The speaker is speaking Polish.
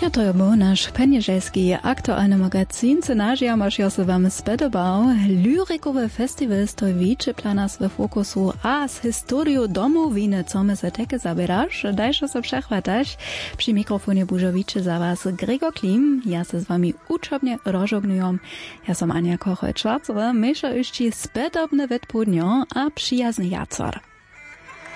Ja to był nasz penieżelski aktualny magazyn, co nažiam, až ja se vám spodobal. Lyrikowy festiwal stoi více planas w fokusu a z historią domowiny, co my se teke zabieraš, dajšo se przechwataš. Przy mikrofonie bužoviče za was Gregor Klim, ja se z wami uczobnie rozžognujem. Ja som Anja Kochel-Schwarzowa, mysza ešte spodobne vedpodnio a przyjazny jacor.